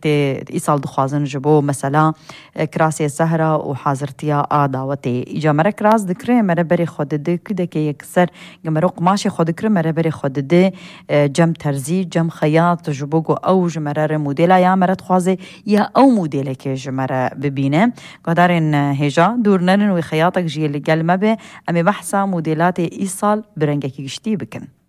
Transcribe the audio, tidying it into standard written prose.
تی ایسال دخوازن جبو مثلا کراسی سهرة و حاضرتیا آداوتی ایجا مرا کراس دکره مرا بری خود ده کده که یکسر مرا قماش خود دکره مرا بری خود ده جم ترزی جم خیاط جبو گو او جمرا مدل یا مرا تخوازه یا او مدل که جمرا ببینه قدرن هجا دور نرن و خیاطك جي اللي قال ما به امی بحثا مدلات ایسال برنگکی گشتی بکن